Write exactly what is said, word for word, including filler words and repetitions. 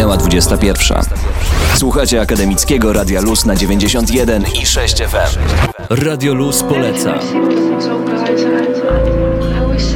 Minęła dwudziesta pierwsza. Słuchacie Akademickiego Radia Luz na dziewięćdziesiąt jeden i sześć F M. Radio Luz poleca.